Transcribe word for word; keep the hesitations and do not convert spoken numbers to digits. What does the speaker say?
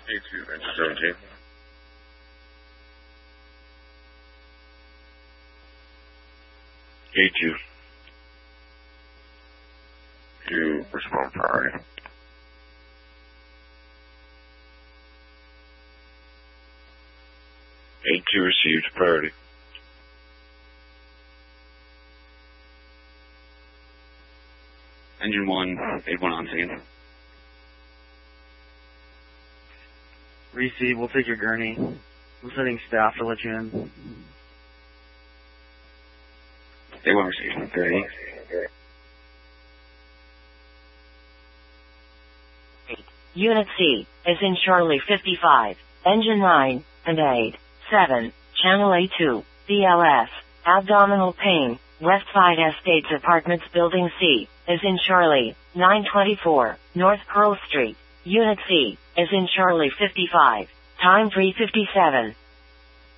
A two, engine seventeen. A two. To respond priority. A two received priority. Engine one, eight one on scene. Receive, we'll take your gurney. I'm sending staff to let you in. eight one received. Gurney. Unit C is in Charlie fifty-five, engine nine, and eight, seven, channel A two, B L S, abdominal pain, Westside Estates Apartments Building C, is in Charlie, nine twenty-four, North Pearl Street. Unit C is in Charlie fifty-five, time three fifty-seven.